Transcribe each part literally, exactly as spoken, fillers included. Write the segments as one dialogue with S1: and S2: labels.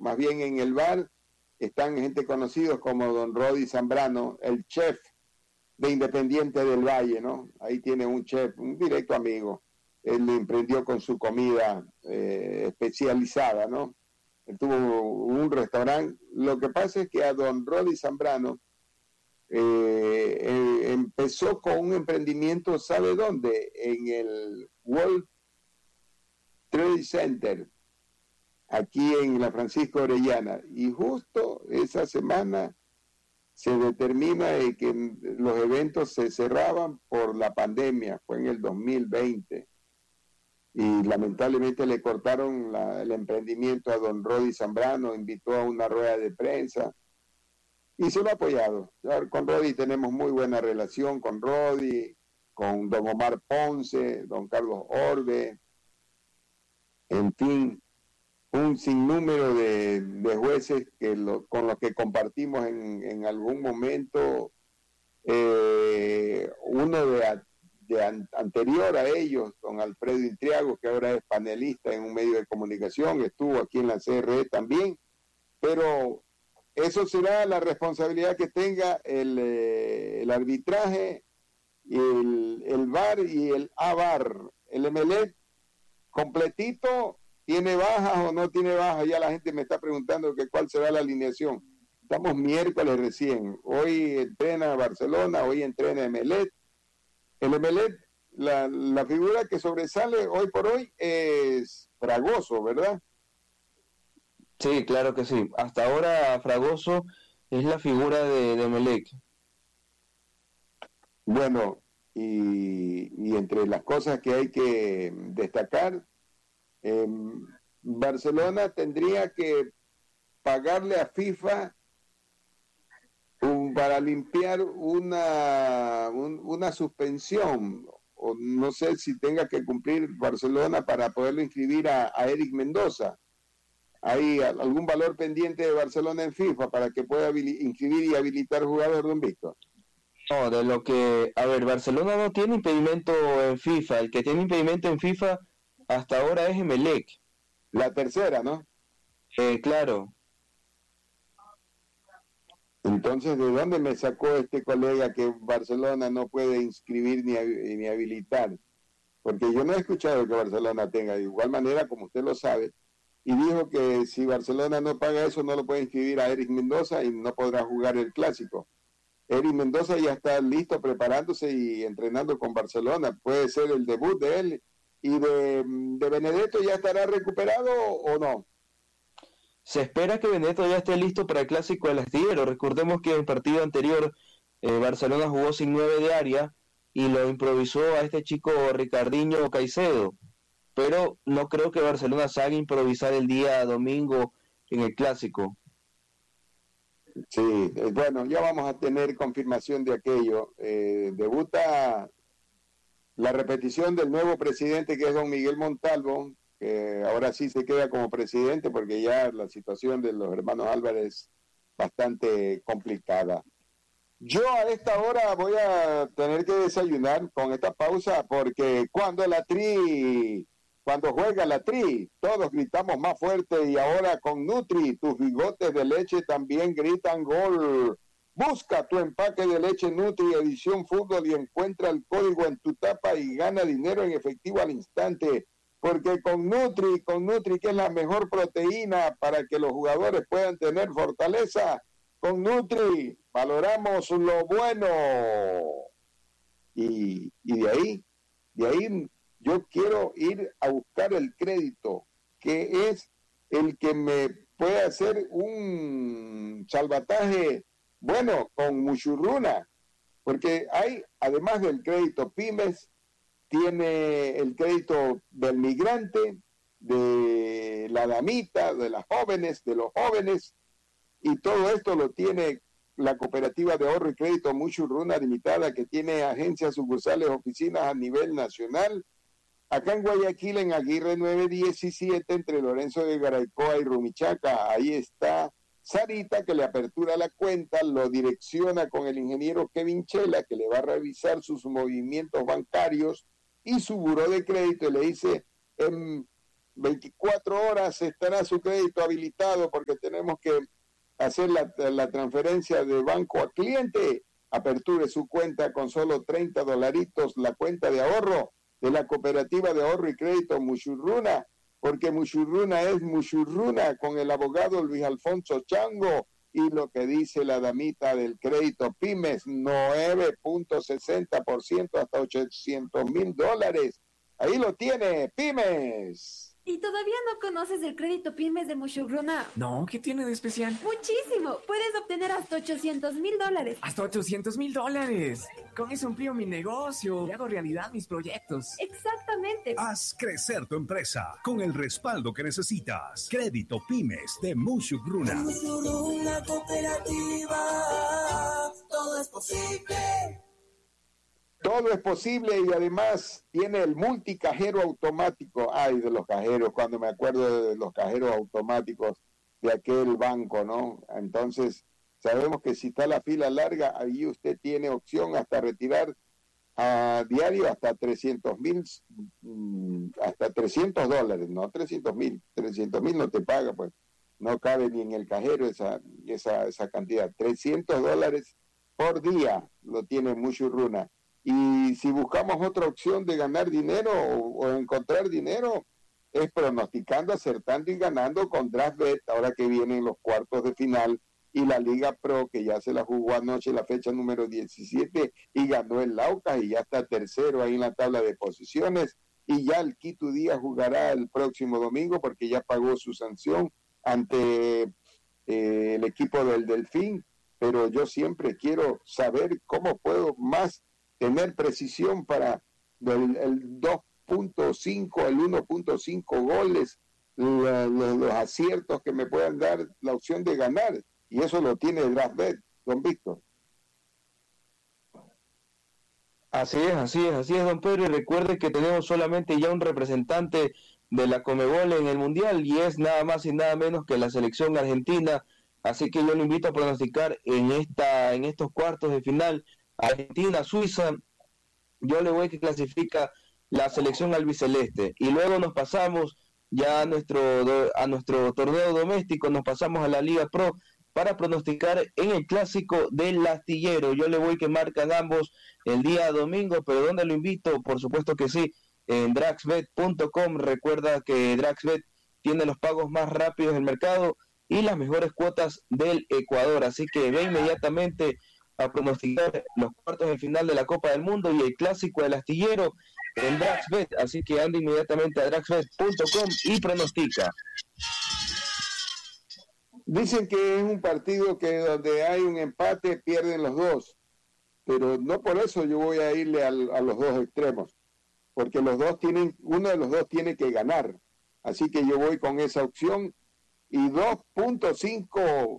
S1: más bien en el bar están gente conocidos como don Rodi Zambrano, el chef de Independiente del Valle, ¿no? Ahí tiene un chef, un directo amigo. Él emprendió con su comida eh, especializada, ¿no? Él tuvo un restaurante. Lo que pasa es que a don Rodi Zambrano eh, eh, empezó con un emprendimiento, ¿sabe dónde? En el World Trade Center, aquí en la Francisco Orellana. Y justo esa semana se determina de que los eventos se cerraban por la pandemia, fue en el dos mil veinte. Y lamentablemente le cortaron la, el emprendimiento a don Rodi Zambrano, invitó a una rueda de prensa y se lo ha apoyado. Con Rodi tenemos muy buena relación, con Rodi, con don Omar Ponce, don Carlos Orbe, en fin, un sinnúmero de, de jueces que lo, con los que compartimos en, en algún momento, eh, uno de, de an, anterior a ellos, don Alfredo Intriago, que ahora es panelista en un medio de comunicación, estuvo aquí en la C R E también, pero eso será la responsabilidad que tenga el, eh, el arbitraje, el, el V A R y el A V A R. El Emelec completito, ¿tiene bajas o no tiene bajas? Ya la gente me está preguntando que cuál será la alineación. Estamos miércoles recién. Hoy entrena Barcelona, hoy entrena Emelec. El Emelec, la, la figura que sobresale hoy por hoy es Fragoso, ¿verdad?
S2: Sí, claro que sí. Hasta ahora Fragoso es la figura de, de Emelec.
S1: Bueno, y, y entre las cosas que hay que destacar, eh, Barcelona tendría que pagarle a FIFA un, para limpiar una, un, una suspensión, o no sé si tenga que cumplir Barcelona para poderlo inscribir a, a Eric Mendoza. ¿Hay algún valor pendiente de Barcelona en FIFA para que pueda inscribir y habilitar jugador, don Víctor?
S2: No, de lo que, a ver, Barcelona no tiene impedimento en FIFA, el que tiene impedimento en FIFA hasta ahora es Emelec.
S1: La tercera, ¿no?
S2: Eh, claro.
S1: Entonces, ¿de dónde me sacó este colega que Barcelona no puede inscribir ni, ni habilitar? Porque yo no he escuchado que Barcelona tenga, de igual manera, como usted lo sabe, y dijo que si Barcelona no paga eso, no lo puede inscribir a Eric Mendoza y no podrá jugar el Clásico. Eric Mendoza ya está listo, preparándose y entrenando con Barcelona. Puede ser el debut de él. ¿Y de, de Benedetto ya estará recuperado o no?
S2: Se espera que Benedetto ya esté listo para el Clásico del Astillero. Recordemos que en el partido anterior eh, Barcelona jugó sin nueve de área y lo improvisó a este chico Ricardinho Caicedo. Pero no creo que Barcelona salga a improvisar el día domingo en el Clásico.
S1: Sí, eh, bueno, ya vamos a tener confirmación de aquello. Eh, debuta la repetición del nuevo presidente, que es don Miguel Montalvo, que ahora sí se queda como presidente porque ya la situación de los hermanos Álvarez es bastante complicada. Yo a esta hora voy a tener que desayunar con esta pausa porque cuando la Tri... Cuando juega la Tri, todos gritamos más fuerte y ahora con Nutri, tus bigotes de leche también gritan gol. Busca tu empaque de leche Nutri edición fútbol y encuentra el código en tu tapa y gana dinero en efectivo al instante. Porque con Nutri, con Nutri que es la mejor proteína para que los jugadores puedan tener fortaleza, con Nutri valoramos lo bueno. Y, y de ahí, de ahí... yo quiero ir a buscar el crédito, que es el que me puede hacer un salvataje, bueno, con Muchurruna, porque hay, además del crédito Pymes, tiene el crédito del migrante, de la damita, de las jóvenes, de los jóvenes, y todo esto lo tiene la Cooperativa de Ahorro y Crédito Muchurruna Limitada, que tiene agencias, sucursales, oficinas a nivel nacional. Acá en Guayaquil, en Aguirre nueve diecisiete, entre Lorenzo de Garaycoa y Rumichaca, ahí está Sarita, que le apertura la cuenta, lo direcciona con el ingeniero Kevin Chela, que le va a revisar sus movimientos bancarios y su buró de crédito, y le dice, en veinticuatro horas estará su crédito habilitado porque tenemos que hacer la, la transferencia de banco a cliente. Aperture su cuenta con solo treinta dolaritos, la cuenta de ahorro de la Cooperativa de Ahorro y Crédito Mushurruna, porque Mushurruna es Mushurruna con el abogado Luis Alfonso Chango. Y lo que dice la damita del crédito Pymes, nueve punto sesenta por ciento hasta ochocientos mil dólares. Ahí lo tiene, Pymes.
S3: ¿Y todavía no conoces el crédito Pymes de Mushurruna?
S4: No, ¿qué tiene de especial?
S3: Muchísimo. Puedes obtener hasta ochocientos mil dólares.
S4: ¡Hasta ochocientos mil dólares! Con eso amplío mi negocio y hago realidad mis proyectos.
S3: Exactamente.
S5: Haz crecer tu empresa con el respaldo que necesitas. Crédito Pymes de Mushurruna.
S6: Mushurruna Cooperativa. Todo es posible.
S1: Todo es posible y además tiene el multicajero automático. Ay, de los cajeros, cuando me acuerdo de los cajeros automáticos de aquel banco, ¿no? Entonces, sabemos que si está la fila larga, ahí usted tiene opción hasta retirar a diario hasta trescientos mil, hasta trescientos dólares, no trescientos mil, trescientos mil no te paga, pues no cabe ni en el cajero esa, esa, esa cantidad. trescientos dólares por día lo tiene Mushurruna. Y si buscamos otra opción de ganar dinero o, o encontrar dinero, es pronosticando, acertando y ganando con DraftBet, ahora que vienen los cuartos de final y la Liga Pro, que ya se la jugó anoche, la fecha número diecisiete, y ganó el Laucas y ya está tercero ahí en la tabla de posiciones, y ya el Quito Díaz jugará el próximo domingo porque ya pagó su sanción ante eh, el equipo del Delfín, pero yo siempre quiero saber cómo puedo más tener precisión para el, el dos punto cinco, el uno punto cinco goles, la, los, los aciertos que me puedan dar la opción de ganar, y eso lo tiene DraftBet, don Víctor.
S2: Así es, así es, así es, don Pedro, y recuerde que tenemos solamente ya un representante de la Conmebol en el Mundial, y es nada más y nada menos que la selección argentina, así que yo lo invito a pronosticar en esta, en estos cuartos de final, Argentina, Suiza. Yo le voy que clasifica la selección albiceleste, y luego nos pasamos ya a nuestro a nuestro torneo doméstico, nos pasamos a la Liga Pro para pronosticar en el clásico del Astillero. Yo le voy que marcan ambos el día domingo, pero ¿dónde lo invito? Por supuesto que sí, en draxbet punto com. Recuerda que DraxBet tiene los pagos más rápidos del mercado y las mejores cuotas del Ecuador, así que ve inmediatamente a pronosticar los cuartos de final de la Copa del Mundo y el clásico del Astillero en DraxBet, así que anda inmediatamente a draxbet punto com y pronostica.
S1: Dicen que es un partido que donde hay un empate pierden los dos, pero no por eso yo voy a irle al, a los dos extremos, porque los dos tienen, uno de los dos tiene que ganar, así que yo voy con esa opción y dos punto cinco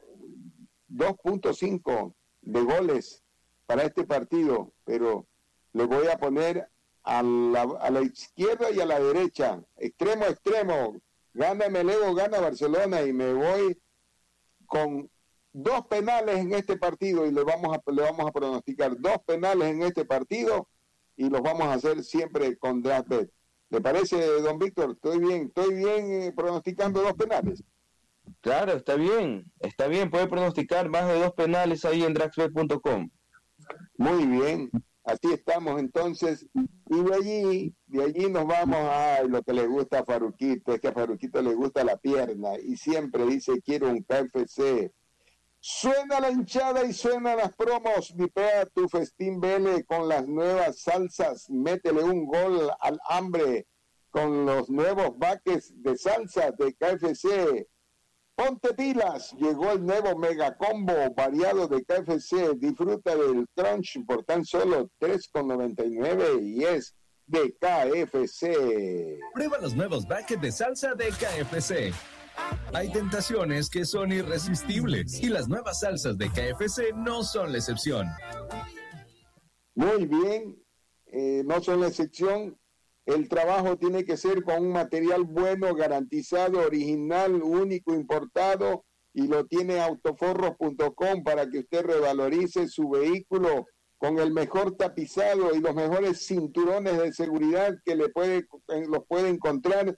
S1: de goles para este partido, pero le voy a poner a la, a la izquierda y a la derecha, extremo a extremo, gana Melego, gana Barcelona, y me voy con dos penales en este partido, y le vamos a, le vamos a pronosticar dos penales en este partido, y los vamos a hacer siempre con DraftBet. ¿Le parece, don Víctor? Estoy bien, estoy bien eh, pronosticando dos penales.
S2: Claro, está bien, está bien, puede pronosticar más de dos penales ahí en draxbet punto com.
S1: Muy bien, así estamos entonces, y de allí, de allí nos vamos a lo que le gusta a Faruquito, es que a Faruquito le gusta la pierna, y siempre dice, quiero un K F C. Suena la hinchada y suenan las promos, vipea tu festín Vele con las nuevas salsas, métele un gol al hambre con los nuevos baques de salsa de K F C. Ponte pilas, llegó el nuevo mega combo variado de K F C, disfruta del crunch por tan solo tres con noventa y nueve y es de K F C.
S5: Prueba los nuevos buckets de salsa de K F C. Hay tentaciones que son irresistibles y las nuevas salsas de K F C no son la excepción.
S1: Muy bien, eh, no son la excepción. El trabajo tiene que ser con un material bueno, garantizado, original, único, importado, y lo tiene autoforros punto com para que usted revalorice su vehículo con el mejor tapizado y los mejores cinturones de seguridad que le puede, los puede encontrar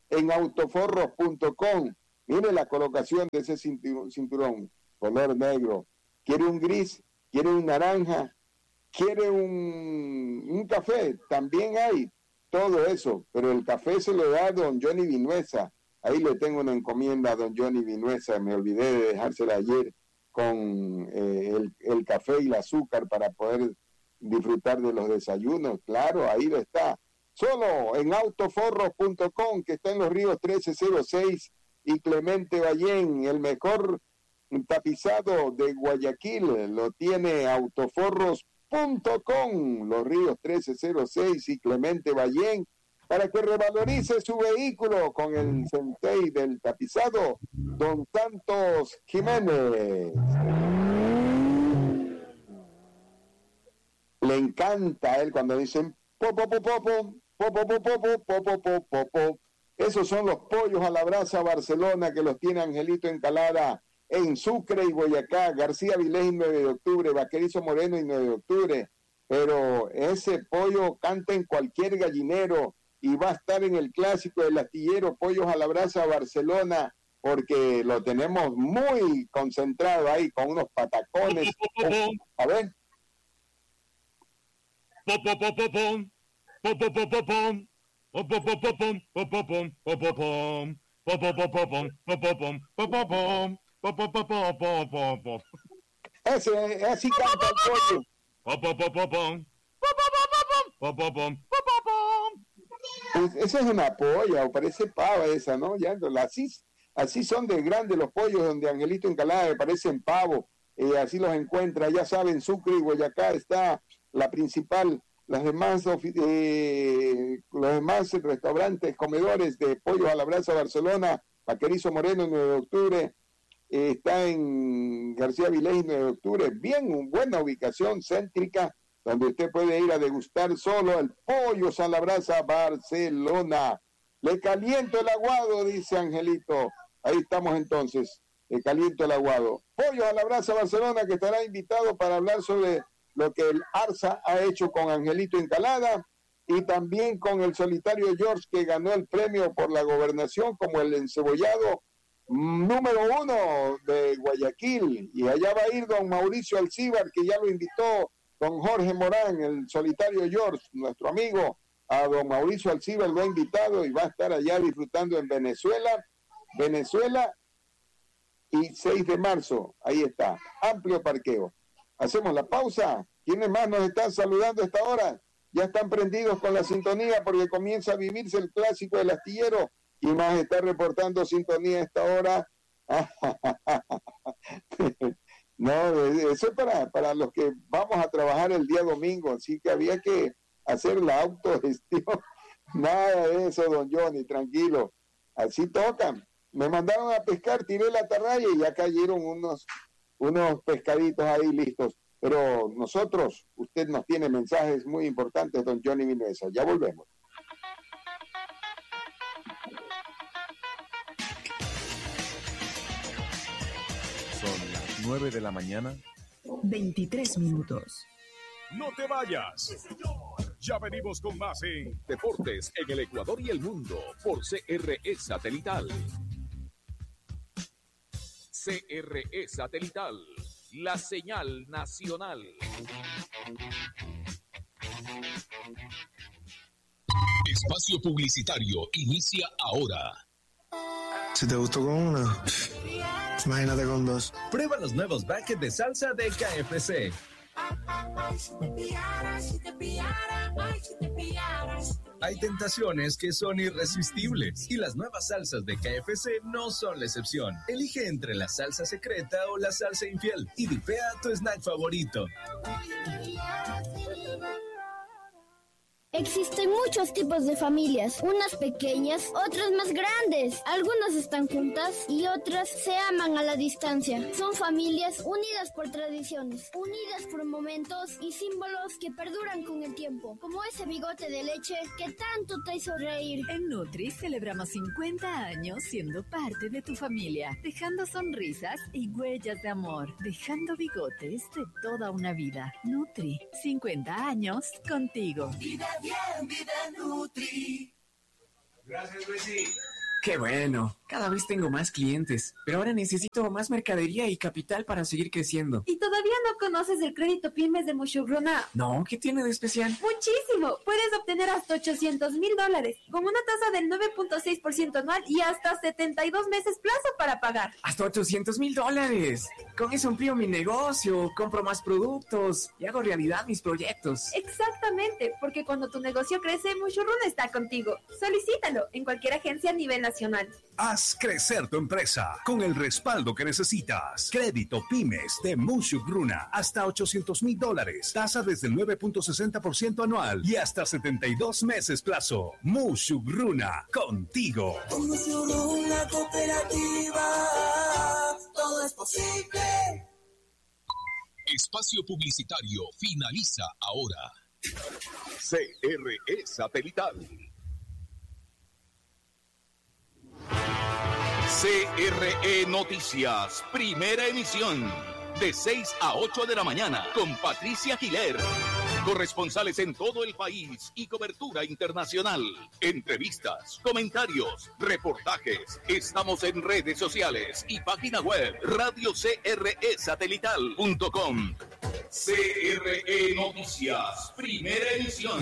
S1: en autoforros punto com. Mire la colocación de ese cinturón, color negro. ¿Quiere un gris? ¿Quiere un naranja? ¿Quiere un, un café? También hay todo eso, pero el café se lo da don Johnny Vinuesa. Ahí le tengo una encomienda a don Johnny Vinuesa, me olvidé de dejársela ayer con eh, el, el café y el azúcar para poder disfrutar de los desayunos. Claro, ahí lo está. Solo en autoforros punto com, que está en Los Ríos trece cero seis y Clemente Ballén, el mejor tapizado de Guayaquil, lo tiene autoforros punto com, Los Ríos trece cero seis y Clemente Ballén, para que revalorice su vehículo con el sensei del tapizado, don Santos Jiménez. Le encanta a él cuando dicen popo, popo, popo, popo, popo, popo, popo, popo. Esos son los pollos a la brasa Barcelona, que los tiene Angelito Encalada en Sucre y Boyacá, García Vilés y nueve de octubre, Vaquerizo Moreno y nueve de octubre. Pero ese pollo canta en cualquier gallinero y va a estar en el clásico del astillero Pollos a la Brasa Barcelona, porque lo tenemos muy concentrado ahí con unos patacones. A ver. Ese, así canta el pollo. Pues esa es una polla, o parece pava esa, ¿no? Ya, así, así son de grandes los pollos donde Angelito Encalada parecen pavo, eh, así los encuentra, ya saben, Sucre y Boyacá está la principal, las demás, eh, los demás restaurantes, comedores de pollos a la brasa Barcelona, Vaquerizo Moreno nueve de octubre, eh, está en García Vilés nueve de octubre, bien, buena ubicación céntrica, donde usted puede ir a degustar solo el pollo a la brasa Barcelona. Le caliento el aguado, dice Angelito. Ahí estamos entonces, le caliento el aguado. Pollo a la brasa Barcelona, que estará invitado para hablar sobre lo que el Arsa ha hecho con Angelito Encalada y también con el solitario George, que ganó el premio por la gobernación como el encebollado número uno de Guayaquil. Y allá va a ir don Mauricio Alcíbar, que ya lo invitó don Jorge Morán, el solitario George, nuestro amigo, a don Mauricio Alcíbar lo ha invitado y va a estar allá disfrutando en Venezuela, Venezuela y seis de marzo, ahí está, amplio parqueo. Hacemos la pausa. ¿Quiénes más nos están saludando a esta hora? Ya están prendidos con la sintonía porque comienza a vivirse el clásico del astillero y más está reportando sintonía a esta hora. No, eso es para, para los que vamos a trabajar el día domingo, así que había que hacer la autogestión. Nada de eso, don Johnny, tranquilo. Así tocan. Me mandaron a pescar, tiré la atarraya y ya cayeron unos, unos pescaditos ahí listos. Pero nosotros, usted nos tiene mensajes muy importantes, don Johnny Vinuesa. Ya volvemos.
S7: nueve de la mañana,
S8: veintitrés minutos.
S5: No te vayas. Ya venimos con más en Deportes en el Ecuador y el Mundo por C R E Satelital. C R E Satelital, la señal nacional. Espacio publicitario inicia ahora.
S9: Si te gustó con una, imagínate con dos.
S5: Prueba los nuevos buckets de salsa de K F C. Hay tentaciones que son irresistibles y las nuevas salsas de K F C no son la excepción. Elige entre la salsa secreta o la salsa infiel y dipea tu snack favorito.
S10: Existen muchos tipos de familias, unas pequeñas, otras más grandes. Algunas están juntas y otras se aman a la distancia. Son familias unidas por tradiciones, unidas por momentos y símbolos que perduran con el tiempo, como ese bigote de leche que tanto te hizo reír.
S8: En Nutri celebramos cincuenta años siendo parte de tu familia, dejando sonrisas y huellas de amor, dejando bigotes de toda una vida. Nutri, cincuenta años contigo.
S6: Vida bien, vida Nutri.
S11: Gracias, Luisi.
S4: ¡Qué bueno! Cada vez tengo más clientes, pero ahora necesito más mercadería y capital para seguir creciendo.
S3: ¿Y todavía no conoces el crédito pymes de Mushuruna?
S4: No, ¿qué tiene de especial?
S3: ¡Muchísimo! Puedes obtener hasta ochocientos mil dólares, con una tasa del nueve punto seis por ciento anual y hasta setenta y dos meses plazo para pagar.
S4: ¡Hasta ochocientos mil dólares! Con eso amplío mi negocio, compro más productos y hago realidad mis proyectos.
S3: Exactamente, porque cuando tu negocio crece, Mushuruna está contigo. Solicítalo en cualquier agencia a nivel nacional.
S5: Haz crecer tu empresa con el respaldo que necesitas. Crédito Pymes de Mushuruna. Hasta ochocientos mil dólares. Tasa desde el nueve punto sesenta por ciento anual y hasta setenta y dos meses plazo. Mushuruna, contigo.
S6: Con Mushuruna Cooperativa, todo es posible.
S5: Espacio publicitario finaliza ahora. C R E Satelital. C R E Noticias, primera emisión, de seis a ocho de la mañana, con Patricia Giler. Corresponsales en todo el país y cobertura internacional. Entrevistas, comentarios, reportajes. Estamos en redes sociales y página web radio c r e satelital punto com. C R E Noticias, primera emisión.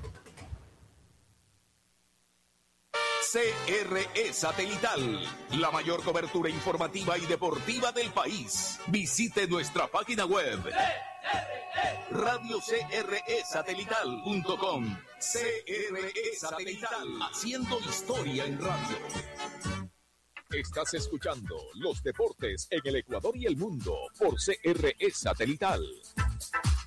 S5: C R E Satelital, la mayor cobertura informativa y deportiva del país. Visite nuestra página web radio c r e satelital punto com. C R E Satelital, haciendo historia en radio. Estás escuchando los deportes en el Ecuador y el mundo por C R E Satelital.